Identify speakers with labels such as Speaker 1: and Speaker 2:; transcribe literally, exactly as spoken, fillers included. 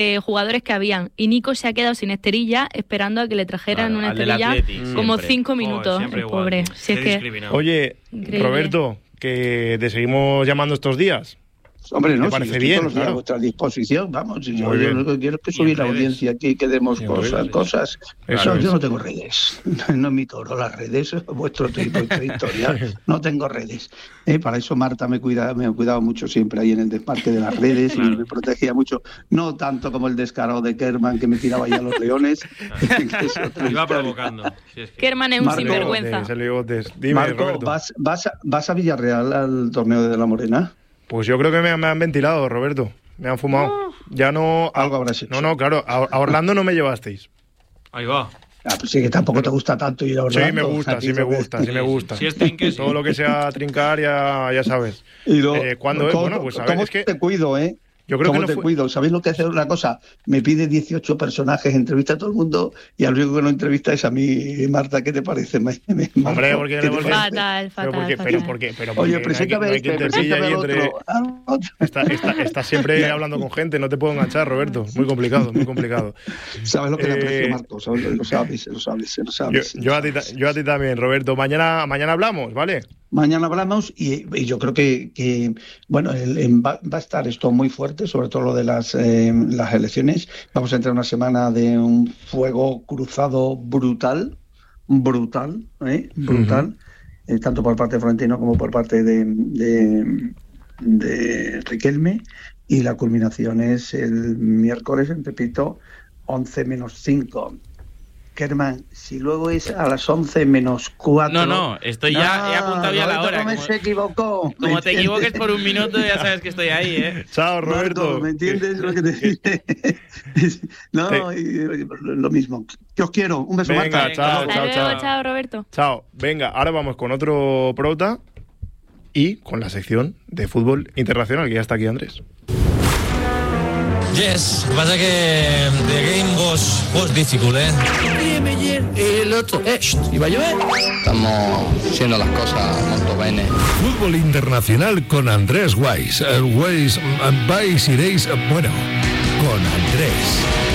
Speaker 1: eh, jugadores que habían. Y Nico se ha quedado sin esterilla esperando a que le trajeran
Speaker 2: Claro,
Speaker 1: una esterilla
Speaker 2: Athletic,
Speaker 1: como
Speaker 2: siempre.
Speaker 1: cinco minutos.
Speaker 2: Joder,
Speaker 1: el pobre. Si es que...
Speaker 3: Oye,
Speaker 1: Increíble.
Speaker 3: Roberto, que te seguimos llamando estos días.
Speaker 4: Hombre, no,
Speaker 3: ¿Te
Speaker 4: si
Speaker 3: parece
Speaker 4: yo estoy
Speaker 3: bien?
Speaker 4: todos los días
Speaker 3: Claro.
Speaker 4: a vuestra disposición, vamos, yo,
Speaker 3: Muy
Speaker 4: yo
Speaker 3: bien.
Speaker 4: lo que quiero es que subir la audiencia aquí, que demos
Speaker 3: Y en
Speaker 4: cosas,
Speaker 3: redes.
Speaker 4: cosas.
Speaker 3: Eso
Speaker 4: No,
Speaker 3: es.
Speaker 4: yo no tengo redes, no es mi toro, las redes es vuestro tipo de historia, no tengo redes. Eh, para eso Marta me cuida, me ha cuidado mucho siempre ahí en el desmarque de las redes y me protegía mucho, no tanto como el descarado de Kerman que me tiraba ya a los leones. que es otra
Speaker 2: Iba
Speaker 4: historia.
Speaker 2: provocando. Si es que...
Speaker 1: Kerman es un
Speaker 4: Marco,
Speaker 1: sinvergüenza.
Speaker 3: Dime,
Speaker 4: Marco,
Speaker 3: Roberto.
Speaker 4: ¿vas, vas, a, ¿vas a Villarreal al torneo de De la Morena?
Speaker 3: Pues yo creo que me, me han ventilado, Roberto. Me han fumado. Ya no...
Speaker 4: Algo habrás hecho.
Speaker 3: No, no, claro. A, a Orlando no me llevasteis.
Speaker 2: Ahí va.
Speaker 4: Ah, pues sí, que tampoco te gusta tanto ir a Orlando.
Speaker 3: Sí, me gusta,
Speaker 4: a ti
Speaker 3: sí me
Speaker 4: lo que-
Speaker 3: gusta, sí me gusta.
Speaker 2: Si es trinque, sí.
Speaker 3: Todo lo que sea trincar, ya, ya sabes.
Speaker 4: Y lo-
Speaker 3: Eh, ¿cuándo es?
Speaker 4: ¿cómo-
Speaker 3: Bueno, pues a ver,
Speaker 4: ¿cómo
Speaker 3: es que
Speaker 4: te cuido, eh?
Speaker 3: yo creo que
Speaker 4: ¿Cómo
Speaker 3: no
Speaker 4: te
Speaker 3: fue...
Speaker 4: cuido? ¿Sabéis lo que hace una cosa? Me pide dieciocho personajes, entrevista a todo el mundo y al único que no entrevista es a mí, Marta. ¿Qué te parece? Me- me-
Speaker 3: Hombre,
Speaker 4: Marco,
Speaker 3: porque...
Speaker 4: ¿qué te
Speaker 3: porque-
Speaker 4: parece?
Speaker 1: Fatal, fatal,
Speaker 3: pero porque,
Speaker 1: fatal.
Speaker 3: pero porque, pero porque
Speaker 4: Oye,
Speaker 3: no hay,
Speaker 4: preséntame
Speaker 3: no hay
Speaker 4: este,
Speaker 3: quien te pilla
Speaker 4: preséntame
Speaker 3: ahí
Speaker 4: al
Speaker 3: entre...
Speaker 4: otro. al otro.
Speaker 3: Está, está, está siempre hablando con gente, no te puedo enganchar, Roberto. Muy complicado, muy complicado.
Speaker 4: ¿Sabes lo que le aprecio,
Speaker 3: Eh,
Speaker 4: Marco? ¿Sabes? Lo sabes, lo sabes, lo
Speaker 3: Yo,
Speaker 4: sabes.
Speaker 3: yo, a ti, ta- yo a ti también, Roberto. Mañana, mañana hablamos, ¿vale?
Speaker 4: Mañana hablamos y, y yo creo que, que bueno, el- en- va, va a estar esto muy fuerte, sobre todo lo de las, eh, las elecciones. Vamos a entrar una semana de un fuego cruzado brutal, brutal, ¿eh? brutal, eh, tanto por parte de Florentino como por parte de, de, de Riquelme. Y la culminación es el miércoles en Pepito, once menos cinco. Kerman, si luego es a las once menos cuatro...
Speaker 2: No, no, estoy ya, he apuntado ya la
Speaker 4: Roberto
Speaker 2: hora.
Speaker 4: Gómez
Speaker 2: Como,
Speaker 4: se equivocó. ¿me
Speaker 2: como te
Speaker 4: entiendes?
Speaker 2: equivoques por un minuto, ya sabes que estoy ahí, ¿eh?
Speaker 3: Chao, Roberto.
Speaker 4: Marco, ¿me entiendes lo que te dice? No, y, y lo mismo. Que os quiero. Un beso,
Speaker 3: Venga,
Speaker 4: Marta.
Speaker 3: chao,
Speaker 1: Hasta
Speaker 3: chao,
Speaker 1: luego,
Speaker 3: chao.
Speaker 1: chao, Roberto.
Speaker 3: Chao. Venga, ahora vamos con otro prota y con la sección de fútbol internacional, que ya está aquí Andrés.
Speaker 5: Yes, pasa que the game was, was difficult, ¿eh? El otro, eh, y va a llover.
Speaker 6: Estamos haciendo las cosas molto bene.
Speaker 7: Fútbol internacional con Andrés Weiss. Eh, Weiss, eh, vais, iréis, eh, bueno, con Andrés.